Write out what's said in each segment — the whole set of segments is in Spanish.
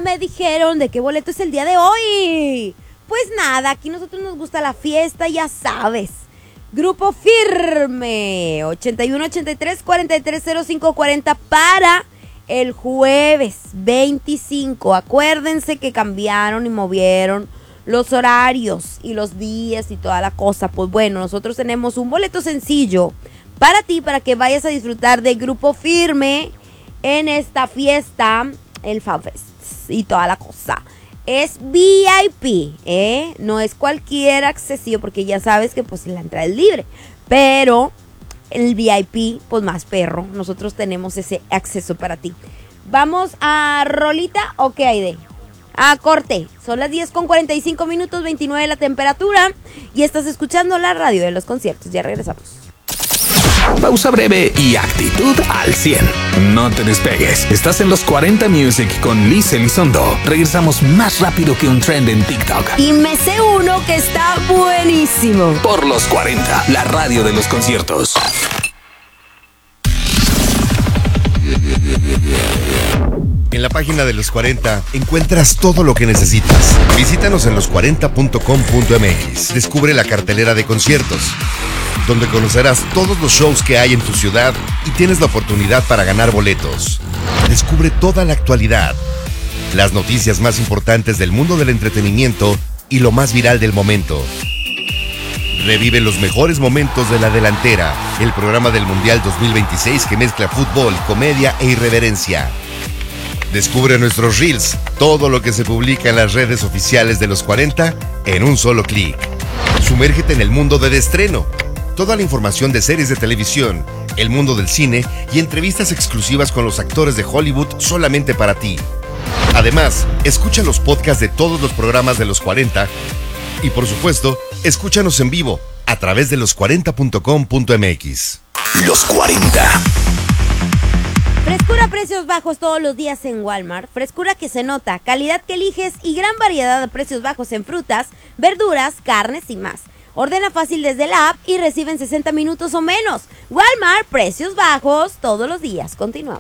me dijeron de qué boleto es el día de hoy. Pues nada, aquí nosotros nos gusta la fiesta, ya sabes. Grupo Firme, 8183-430540 para el jueves 25. Acuérdense que cambiaron y movieron los horarios y los días y toda la cosa. Pues bueno, nosotros tenemos un boleto sencillo para ti, para que vayas a disfrutar de Grupo Firme en esta fiesta, el FanFest y toda la cosa. Es VIP, no es cualquier acceso, porque ya sabes que pues la entrada es libre, pero el VIP, pues más perro, nosotros tenemos ese acceso para ti. ¿Vamos a rolita o qué hay de? A corte, son las 10:45, 29 la temperatura, y estás escuchando la radio de los conciertos. Ya regresamos. Pausa breve y actitud al 100. No te despegues. Estás en los 40 Music con Liz Elizondo. Regresamos más rápido que un trend en TikTok. Y me sé uno que está buenísimo. Por los 40, la radio de los conciertos. En la página de Los 40 encuentras todo lo que necesitas. Visítanos en los40.com.mx. Descubre la cartelera de conciertos, donde conocerás todos los shows que hay en tu ciudad y tienes la oportunidad para ganar boletos. Descubre toda la actualidad, las noticias más importantes del mundo del entretenimiento y lo más viral del momento. Revive los mejores momentos de La Delantera, el programa del Mundial 2026 que mezcla fútbol, comedia e irreverencia. Descubre nuestros Reels, todo lo que se publica en las redes oficiales de Los 40 en un solo clic. Sumérgete en el mundo del estreno. Toda la información de series de televisión, el mundo del cine y entrevistas exclusivas con los actores de Hollywood solamente para ti. Además, escucha los podcasts de todos los programas de Los 40 y, por supuesto, escúchanos en vivo a través de los40.com.mx. Los 40. Frescura, precios bajos todos los días en Walmart. Frescura que se nota, calidad que eliges y gran variedad de precios bajos en frutas, verduras, carnes y más. Ordena fácil desde la app y recibe en 60 minutos o menos. Walmart, precios bajos todos los días. Continuamos.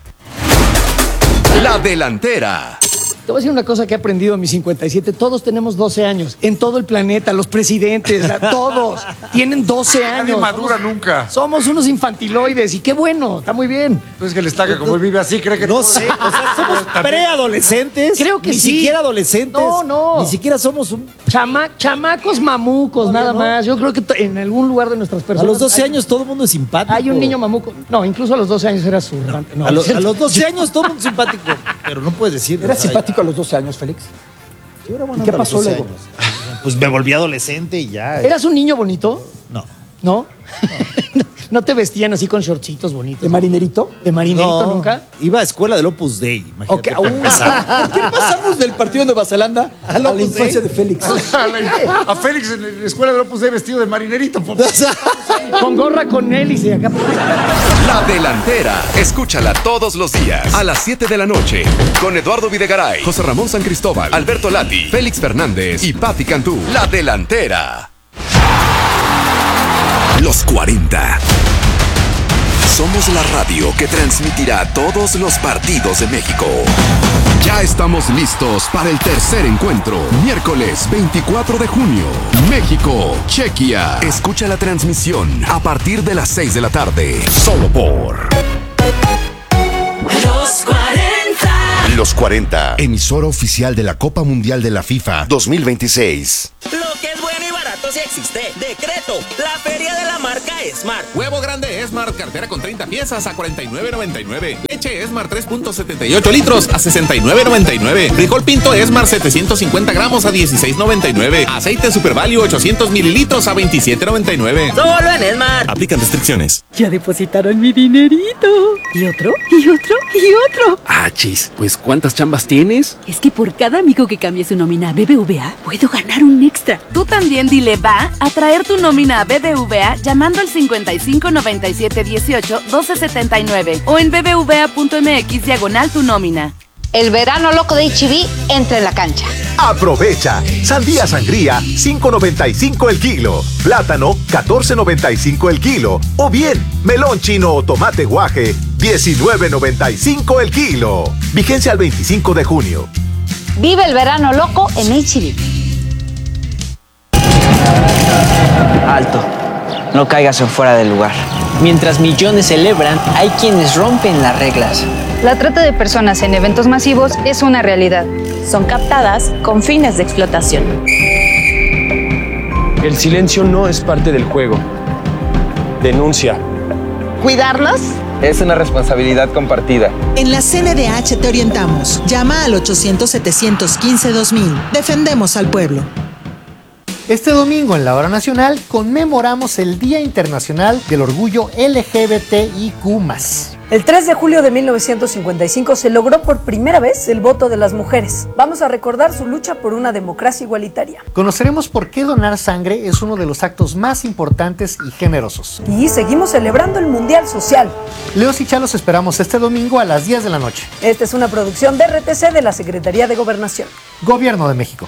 La Delantera. Te voy a decir una cosa que he aprendido en mis 57. Todos tenemos 12 años. En todo el planeta, los presidentes, todos tienen 12 años. Nadie madura nunca. Somos unos infantiloides y qué bueno, está muy bien. Pues que le está que como él vive así, cree que... No sé, o sea, somos preadolescentes. Creo que ni sí. siquiera adolescentes. No. Ni siquiera somos un... Chamacos mamucos, nada más. Yo creo que en algún lugar de nuestras A personas... los 12 años todo el mundo es simpático. Hay un niño mamuco. No, incluso a los 12 años era su... No, A los 12 años todo el mundo es simpático. Pero no puedes decir... ¿Eras simpático a los 12 años, Félix? Yo era buena ¿Y qué onda a los pasó 12 luego? años. Pues me volví adolescente y ya. ¿Eras un niño bonito? No. ¿No? ¿No te vestían así con shortcitos bonitos? ¿De marinerito? ¿De marinerito nunca? Iba a escuela del Opus Dei. Imagínate. Ok, empezar. ¿Qué pasamos del partido de Nueva Zelanda a la Opus infancia Dei? de Félix? A Félix en la escuela de Opus Dei vestido de marinerito. Con gorra con hélice acá. La Delantera. Escúchala todos los días a las 7 de la noche con Eduardo Videgaray, José Ramón San Cristóbal, Alberto Lati, Félix Fernández y Pati Cantú. La Delantera. Los 40. Somos la radio que transmitirá todos los partidos de México. Ya estamos listos para el tercer encuentro. Miércoles 24 de junio. México, Chequia. Escucha la transmisión a partir de las 6 de la tarde. Solo por Los 40. Los 40, emisora oficial de la Copa Mundial de la FIFA 2026. Lo que es bueno y barato sí existe. Decreto. La feria de la marca Smart. Huevo grande Esmart, cartera con 30 piezas a $49.99. Leche Esmart 3.78 litros a $69.99. Frijol pinto Esmart 750 gramos a $16.99. Aceite Super Value 800 mililitros a $27.99. Solo en Smart. Aplican restricciones. Ya depositaron mi dinerito. ¿Y otro? ¿Y otro? ¿Y otro? Ah, chis, pues ¿cuántas chambas tienes? Es que por cada amigo que cambie su nómina a BBVA, puedo ganar un extra. Tú también dile va a traer tu nómina a BBVA llamando al 55 97 18 12 79 o en bbva.mx/tu nómina. El verano loco de H-E-B entra en la cancha. Aprovecha. Sandía sangría, $5.95 el kilo. Plátano, $14.95 el kilo. O bien, melón chino o tomate guaje, $19.95 el kilo. Vigencia al 25 de junio. Vive el verano loco en HB. Alto, no caigas en fuera del lugar. Mientras millones celebran, hay quienes rompen las reglas. La trata de personas en eventos masivos es una realidad. Son captadas con fines de explotación. El silencio no es parte del juego. Denuncia. ¿Cuidarnos? Es una responsabilidad compartida. En la CNDH te orientamos. Llama al 800-715-2000. Defendemos al pueblo. Este domingo en la Hora Nacional conmemoramos el Día Internacional del Orgullo LGBTIQ+. El 3 de julio de 1955 se logró por primera vez el voto de las mujeres. Vamos a recordar su lucha por una democracia igualitaria. Conoceremos por qué donar sangre es uno de los actos más importantes y generosos. Y seguimos celebrando el Mundial Social. Leos y Chalos esperamos este domingo a las 10 de la noche. Esta es una producción de RTC de la Secretaría de Gobernación. Gobierno de México.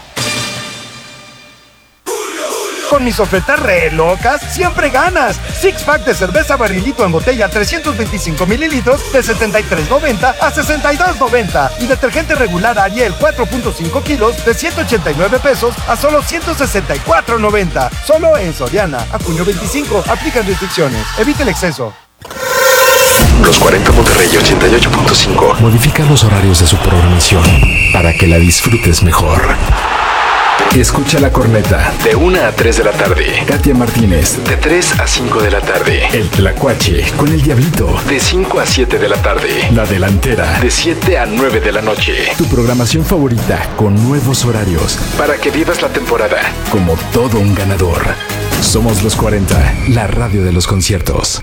Con mis ofertas re locas, siempre ganas. Six pack de cerveza Barrilito en botella 325 mililitros de $73.90 a $62.90. Y detergente regular Ariel 4.5 kilos de $189 a solo $164.90. Solo en Soriana. A junio 25. Aplican restricciones. Evite el exceso. Los 40 Monterrey 88.5 modifica los horarios de su programación para que la disfrutes mejor. Escucha La Corneta de 1 a 3 de la tarde. Katia Martínez de 3 a 5 de la tarde. El Tlacuache con el Diablito de 5 a 7 de la tarde. La Delantera de 7 a 9 de la noche. Tu programación favorita con nuevos horarios para que vivas la temporada como todo un ganador. Somos Los 40, la radio de los conciertos.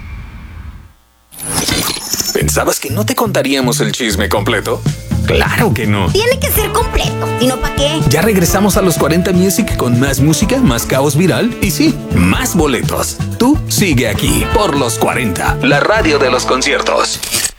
¿Pensabas que no te contaríamos el chisme completo? ¡Claro que no! Tiene que ser completo, ¿y no para qué? Ya regresamos a los 40 Music con más música, más caos viral y sí, más boletos. Tú sigue aquí por Los 40, la radio de los conciertos.